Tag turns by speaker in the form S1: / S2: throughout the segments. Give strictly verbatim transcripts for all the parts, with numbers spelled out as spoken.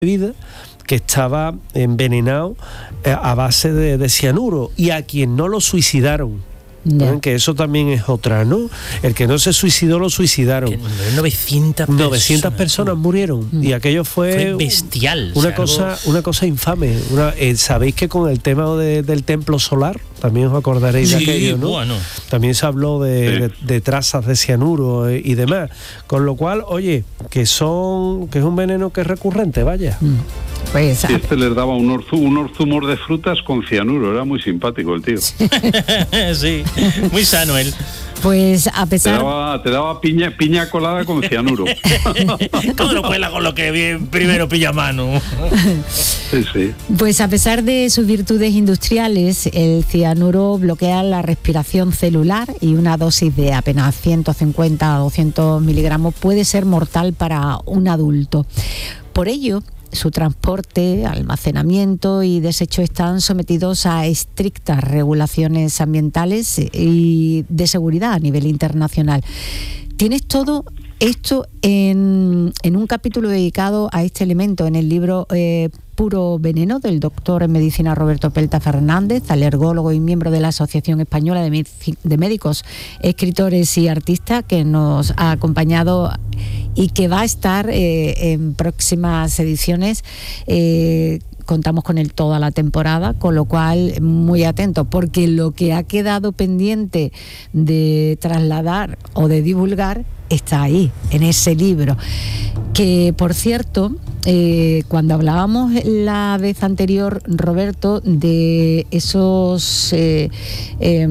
S1: vida que estaba envenenado a base de, de cianuro, y a quien no lo suicidaron. Yeah. Que eso también es otra, ¿no? El que no se suicidó lo suicidaron.
S2: novecientas
S1: novecientas personas murieron, mm. y aquello fue,
S2: fue bestial.
S1: Una
S2: o sea,
S1: cosa,
S2: algo...
S1: una cosa infame. Una, eh, Sabéis que con el tema de, del templo solar, también os acordaréis
S2: sí,
S1: de aquello, ¿no?
S2: Bueno.
S1: También se habló de, sí. de, de trazas de cianuro eh, y demás. Con lo cual, oye, que son, que es un veneno que es recurrente, vaya. Mm.
S3: Pues, sí, este les daba unos, unos zumos de frutas con cianuro, era muy simpático el tío.
S2: Sí, muy sano él.
S4: Pues a pesar...
S3: Te daba, te daba piña, piña colada con cianuro.
S2: ¿Cómo lo cuela con lo que bien primero pilla mano?
S3: Sí, sí.
S4: Pues a pesar de sus virtudes industriales, el cianuro bloquea la respiración celular y una dosis de apenas ciento cincuenta a doscientos miligramos puede ser mortal para un adulto. Por ello, su transporte, almacenamiento y desecho están sometidos a estrictas regulaciones ambientales y de seguridad a nivel internacional. Tienes todo esto en, en un capítulo dedicado a este elemento en el libro eh, Puro Veneno, del doctor en medicina Roberto Pelta Fernández, alergólogo y miembro de la Asociación Española de, Medic- de Médicos, Escritores y Artistas, que nos ha acompañado y que va a estar eh, en próximas ediciones. Eh, contamos con él toda la temporada, con lo cual muy atento, porque lo que ha quedado pendiente de trasladar o de divulgar está ahí, en ese libro. Que, por cierto, eh, cuando hablábamos la vez anterior, Roberto, de esos eh, eh,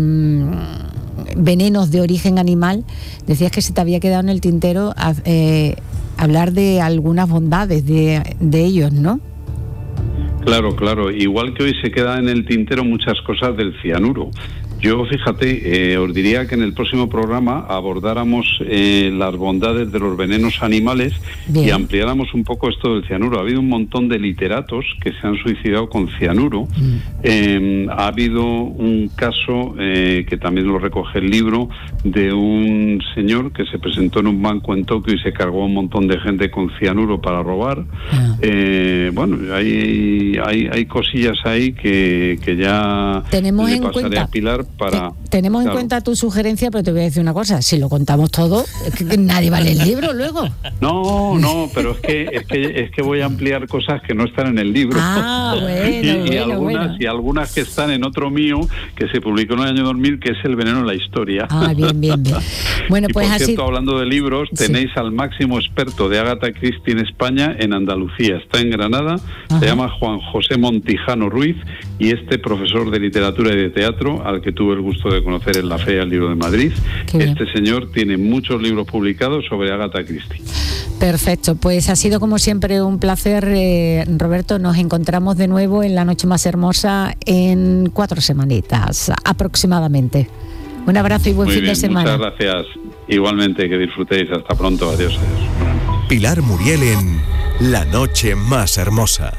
S4: venenos de origen animal, decías que se te había quedado en el tintero eh, hablar de algunas bondades de, de ellos, ¿no?
S3: Claro, claro. Igual que hoy se queda en el tintero muchas cosas del cianuro. Yo, fíjate, eh, os diría que en el próximo programa abordáramos eh, las bondades de los venenos animales. Bien. Y ampliáramos un poco esto del cianuro. Ha habido un montón de literatos que se han suicidado con cianuro. Mm. Eh, ha habido un caso eh, que también lo recoge el libro, de un señor que se presentó en un banco en Tokio y se cargó a un montón de gente con cianuro para robar. Ah. Eh, bueno, hay, hay, hay cosillas ahí que, que ya
S4: tenemos
S3: le
S4: en
S3: pasaré
S4: cuenta.
S3: a Pilar. Para,
S4: Tenemos
S3: claro.
S4: en cuenta tu sugerencia, pero te voy a decir una cosa: si lo contamos todo, es que nadie va a leer el libro luego.
S3: No, no, pero es que es que es que voy a ampliar cosas que no están en el libro.
S4: Ah, bueno,
S3: y, y
S4: bueno,
S3: algunas
S4: bueno.
S3: y algunas que están en otro mío que se publicó en el año dos mil, que es El veneno en la historia.
S4: Ah, bien, bien, bien. Bueno,
S3: y
S4: pues
S3: por
S4: así.
S3: cierto, hablando de libros,
S4: sí.
S3: tenéis al máximo experto de Agatha Christie en España, en Andalucía, está en Granada. Ajá. Se llama Juan José Montijano Ruiz, y este profesor de literatura y de teatro, al que tuve el gusto de conocer en la Feria del Libro de Madrid, este señor tiene muchos libros publicados sobre Agatha Christie.
S4: Perfecto, pues ha sido como siempre un placer, eh, Roberto. Nos encontramos de nuevo en La Noche Más Hermosa en cuatro semanitas aproximadamente. Un abrazo y buen
S3: Muy
S4: fin
S3: bien,
S4: de semana.
S3: Muchas gracias. Igualmente, que disfrutéis. Hasta pronto. Adiós, adiós.
S5: Pilar Muriel en La Noche Más Hermosa.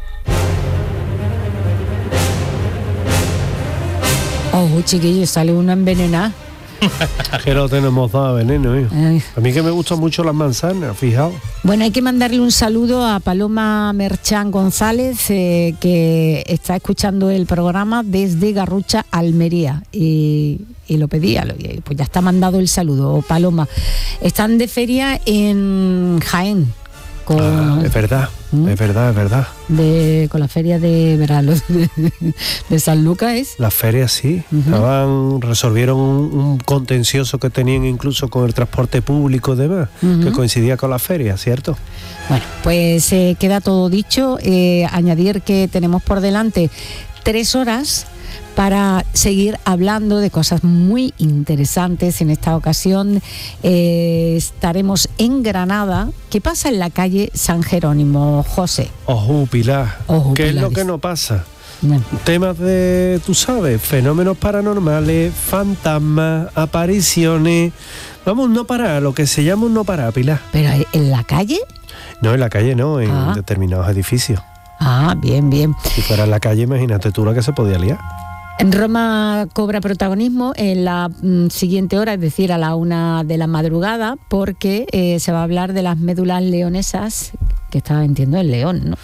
S4: Oh, chiquillos, sale una envenenada.
S1: Que no tenemos dado veneno, ¿eh? Ay. A mí que me gustan mucho las manzanas, fijaos.
S4: Bueno, hay que mandarle un saludo a Paloma Merchán González, eh, que está escuchando el programa desde Garrucha, Almería, y, y lo pedía, pues ya está mandado el saludo. Paloma, están de feria en Jaén. Con,
S1: ah, es verdad, ¿Mm? es verdad, es verdad.
S4: De, con la feria de verano de, de San Lucas, ¿es?
S1: Las ferias sí, uh-huh. Estaban, resolvieron un, un contencioso que tenían incluso con el transporte público y demás, uh-huh. que coincidía con la feria, ¿cierto?
S4: Bueno, pues eh, queda todo dicho. Eh, añadir que tenemos por delante tres horas para seguir hablando de cosas muy interesantes. En esta ocasión eh, estaremos en Granada. ¿Qué pasa en la calle San Jerónimo, José?
S1: Ojo, Pilar.
S4: Ojo,
S1: ¿Qué
S4: Pilares.
S1: es lo que no pasa?
S4: Bueno.
S1: Temas de, tú sabes, fenómenos paranormales, fantasmas, apariciones. Vamos, no parar, lo que se llama un no parar, Pilar.
S4: ¿Pero en la calle?
S1: No, en la calle no, en
S4: ah.
S1: determinados edificios.
S4: Ah, bien, bien.
S1: Si fuera en la calle, imagínate tú la que se podía liar.
S4: En Roma cobra protagonismo en la mm, siguiente hora, es decir, a la una de la madrugada, porque eh, se va a hablar de las médulas leonesas, que está, entiendo, el león, ¿no?